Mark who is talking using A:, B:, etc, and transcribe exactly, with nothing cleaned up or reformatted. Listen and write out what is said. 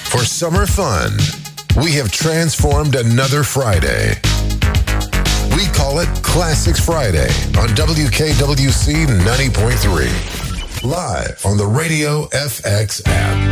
A: For summer fun, we have transformed another Friday. We call it Classics Friday on W K W C ninety point three. Live on the Radio F X app.